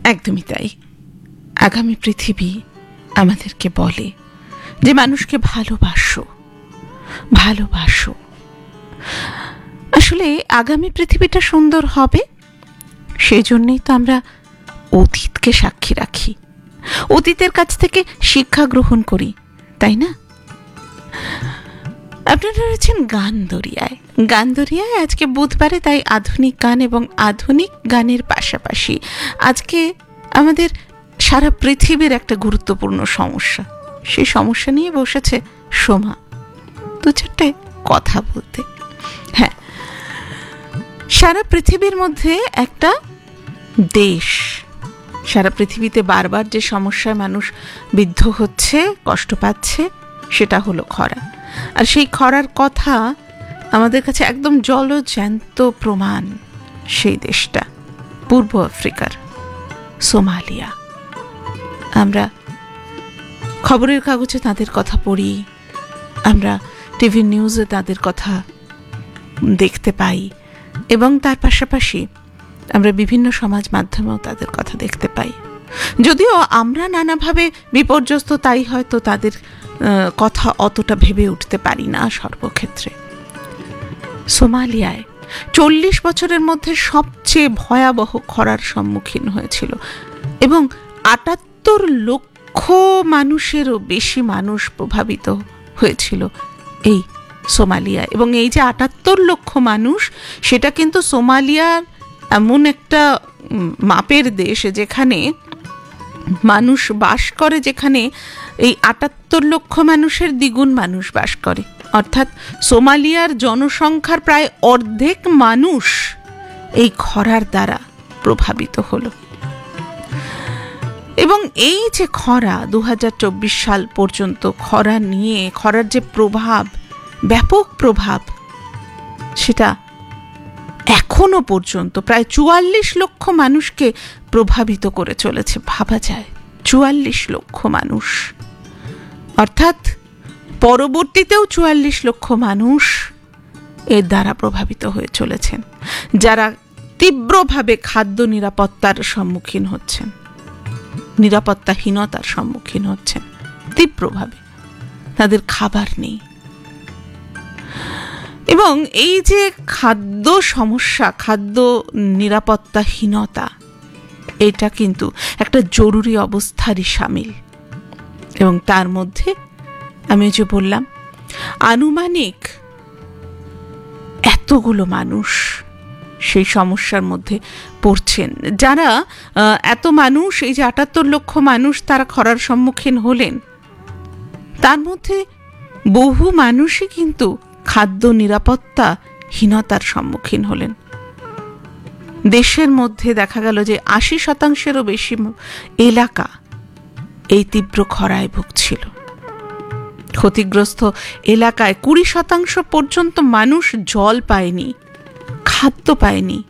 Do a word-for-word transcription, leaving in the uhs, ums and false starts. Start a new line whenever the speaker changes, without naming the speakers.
একদমই তাই। আগামী পৃথিবী আমাদেরকে বলে যে মানুষকে ভালোবাসো, ভালোবাসো। আসলে আগামী পৃথিবীটা সুন্দর হবে সেই জন্যই তো আমরা অতীতকে সাক্ষী রাখি, অতীতের কাছ থেকে শিক্ষা গ্রহণ করি, তাই না? আপনারা রয়েছেন গান দরিয়ায়। গান দরিয়ায় আজকে বুধবারে, তাই আধুনিক গান এবং আধুনিক গানের পাশাপাশি আজকে আমাদের সারা পৃথিবীর একটা গুরুত্বপূর্ণ সমস্যা, সেই সমস্যা নিয়ে বসেছে সোমা দু চারটে কথা বলতে। হ্যাঁ, সারা পৃথিবীর মধ্যে একটা দেশ, সারা পৃথিবীতে বারবার যে সমস্যায় মানুষ বিদ্ধ হচ্ছে, কষ্ট পাচ্ছে, সেটা হলো খরা। আর সেই খরার কথা আমাদের কাছে একদম জলজ্যান্ত প্রমাণ সেই দেশটা, পূর্ব আফ্রিকার সোমালিয়া। আমরা খবরের কাগজে তাদের কথা পড়ি, আমরা টিভি নিউজে তাদের কথা দেখতে পাই, এবং তার পাশাপাশি আমরা বিভিন্ন সমাজ মাধ্যমেও তাদের কথা দেখতে পাই। যদিও আমরা নানাভাবে বিপর্যস্ত, তাই হয়তো তাদের কথা অতটা ভেবে উঠতে পারি না সর্বক্ষেত্রে। সোমালিয়ায় চল্লিশ বছরের মধ্যে সবচেয়ে ভয়াবহ খরার সম্মুখীন হয়েছিল এবং আটাত্তর লক্ষ মানুষেরও বেশি মানুষ প্রভাবিত হয়েছিল এই সোমালিয়া। এবং এই যে আটাত্তর লক্ষ মানুষ, সেটা কিন্তু সোমালিয়ার এমন একটা মাপের দেশ যেখানে মানুষ বাস করে, যেখানে এই আটাত্তর লক্ষ মানুষের দ্বিগুণ মানুষ বাস করে। অর্থাৎ সোমালিয়ার জনসংখ্যার প্রায় অর্ধেক মানুষ এই খরার দ্বারা প্রভাবিত হলো। এবং এই যে খরা, দু হাজার চব্বিশ সাল পর্যন্ত খরা নিয়ে, খরার যে প্রভাব, ব্যাপক প্রভাব, সেটা এখনো পর্যন্ত প্রায় চুয়াল্লিশ লক্ষ মানুষকে প্রভাবিত করে চলেছে। ভাবা যায়, চুয়াল্লিশ লক্ষ মানুষ। অর্থাৎ পরবর্তীতেও চুয়াল্লিশ লক্ষ মানুষ এর দ্বারা প্রভাবিত হয়ে চলেছেন, যারা তীব্রভাবে খাদ্য নিরাপত্তার সম্মুখীন হচ্ছেন, নিরাপত্তাহীনতার সম্মুখীন হচ্ছেন তীব্রভাবে। তাদের খাবার নেই। এবং এই যে খাদ্য সমস্যা, খাদ্য নিরাপত্তাহীনতা, এটা কিন্তু একটা জরুরি অবস্থারই সামিল। এবং তার মধ্যে আমি যে বললাম, আনুমানিক এতগুলো মানুষ সেই সমস্যার মধ্যে পড়ছেন। যারা এত মানুষ, এই যে আটাত্তর লক্ষ মানুষ তারা খরার সম্মুখীন হলেন, তার মধ্যে বহু মানুষই কিন্তু খাদ্য নিরাপত্তাহীনতার সম্মুখীন হলেন। দেশের মধ্যে দেখা গেল যে আশি শতাংশেরও বেশি এলাকা এই তীব্র খরায় ভুগছিল। ক্ষতিগ্রস্ত এলাকায় কুড়ি শতাংশ পর্যন্ত মানুষ জল পায়নি, খাদ্য পায়নি,